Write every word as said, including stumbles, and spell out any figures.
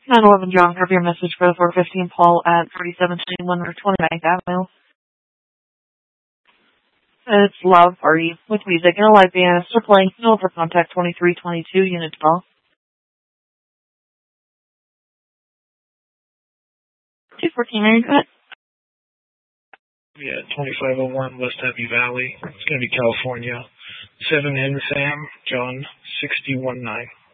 nine eleven John, grab your message for the four fifteen Paul at thirty-seven twenty-one or twenty-ninth Avenue. It's Loud Party with music and a live band. They're playing no over contact twenty-three twenty-two, Unit twelve. two fourteen, are you good? Yeah, twenty-five oh one West Happy Valley. It's going to be California. seven N Sam, John, sixty-one nine.